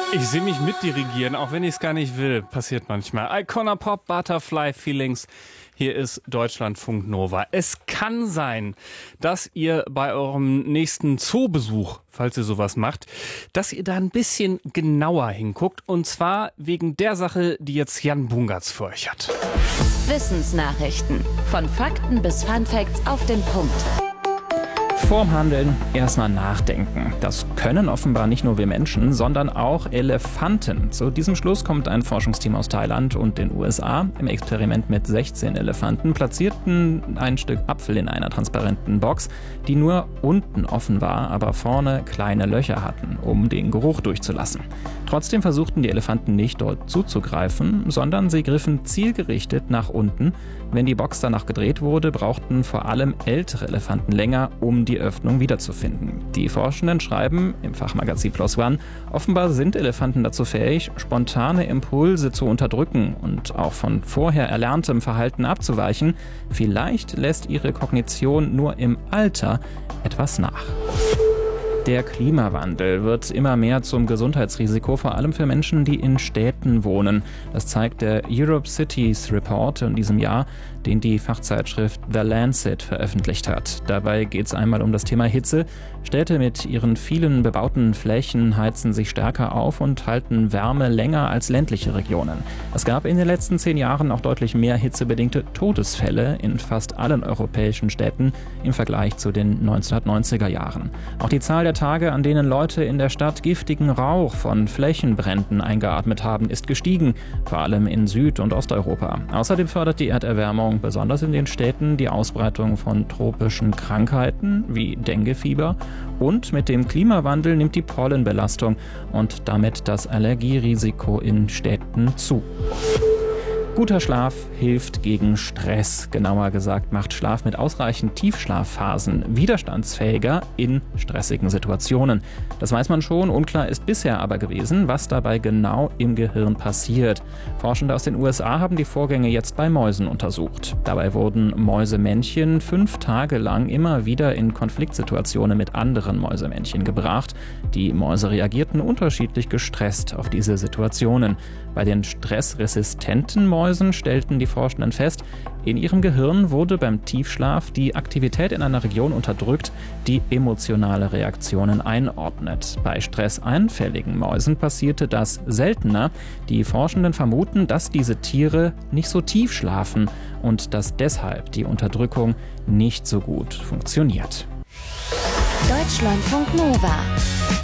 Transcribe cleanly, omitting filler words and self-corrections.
Ich sehe mich mitdirigieren, auch wenn ich es gar nicht will. Passiert manchmal. Icona Pop, Butterfly Feelings. Hier ist Deutschlandfunk Nova. Es kann sein, dass ihr bei eurem nächsten Zoobesuch, falls ihr sowas macht, dass ihr da ein bisschen genauer hinguckt. Und zwar wegen der Sache, die jetzt Jan Bungartz für euch hat. Wissensnachrichten. Von Fakten bis Funfacts auf den Punkt. Vorm Handeln erstmal nachdenken. Das können offenbar nicht nur wir Menschen, sondern auch Elefanten. Zu diesem Schluss kommt ein Forschungsteam aus Thailand und den USA. Im Experiment mit 16 Elefanten platzierten ein Stück Apfel in einer transparenten Box, die nur unten offen war, aber vorne kleine Löcher hatten, um den Geruch durchzulassen. Trotzdem versuchten die Elefanten nicht dort zuzugreifen, sondern sie griffen zielgerichtet nach unten. Wenn die Box danach gedreht wurde, brauchten vor allem ältere Elefanten länger, um die Öffnung wiederzufinden. Die Forschenden schreiben im Fachmagazin PLOS ONE, offenbar sind Elefanten dazu fähig, spontane Impulse zu unterdrücken und auch von vorher erlerntem Verhalten abzuweichen. Vielleicht lässt ihre Kognition nur im Alter etwas nach. Der Klimawandel wird immer mehr zum Gesundheitsrisiko, vor allem für Menschen, die in Städten wohnen. Das zeigt der Europe Cities Report in diesem Jahr, den die Fachzeitschrift The Lancet veröffentlicht hat. Dabei geht es einmal um das Thema Hitze. Städte mit ihren vielen bebauten Flächen heizen sich stärker auf und halten Wärme länger als ländliche Regionen. Es gab in den letzten 10 Jahren auch deutlich mehr hitzebedingte Todesfälle in fast allen europäischen Städten im Vergleich zu den 1990er Jahren. Auch die Zahl der Tage, an denen Leute in der Stadt giftigen Rauch von Flächenbränden eingeatmet haben, ist gestiegen, vor allem in Süd- und Osteuropa. Außerdem fördert die Erderwärmung besonders in den Städten die Ausbreitung von tropischen Krankheiten wie Denguefieber, und mit dem Klimawandel nimmt die Pollenbelastung und damit das Allergierisiko in Städten zu. Guter Schlaf hilft gegen Stress. Genauer gesagt macht Schlaf mit ausreichend Tiefschlafphasen widerstandsfähiger in stressigen Situationen. Das weiß man schon, unklar ist bisher aber gewesen, was dabei genau im Gehirn passiert. Forschende aus den USA haben die Vorgänge jetzt bei Mäusen untersucht. Dabei wurden Mäusemännchen 5 Tage lang immer wieder in Konfliktsituationen mit anderen Mäusemännchen gebracht. Die Mäuse reagierten unterschiedlich gestresst auf diese Situationen. Bei den stressresistenten Mäusen stellten die Forschenden fest, in ihrem Gehirn wurde beim Tiefschlaf die Aktivität in einer Region unterdrückt, die emotionale Reaktionen einordnet. Bei stresseinfälligen Mäusen passierte das seltener. Die Forschenden vermuten, dass diese Tiere nicht so tief schlafen und dass deshalb die Unterdrückung nicht so gut funktioniert. Deutschlandfunk Nova.